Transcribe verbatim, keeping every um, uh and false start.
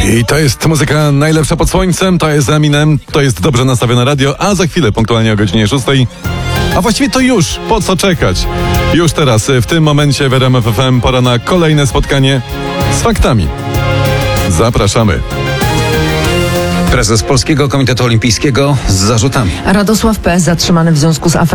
I to jest muzyka najlepsza pod słońcem, to jest Eminem, to jest dobrze nastawione radio, a za chwilę punktualnie o godzinie szóstej. A właściwie to już, po co czekać? Już teraz, w tym momencie w R M F F M pora na kolejne spotkanie z faktami. Zapraszamy. Prezes Polskiego Komitetu Olimpijskiego z zarzutami. Radosław P. zatrzymany w związku z aferą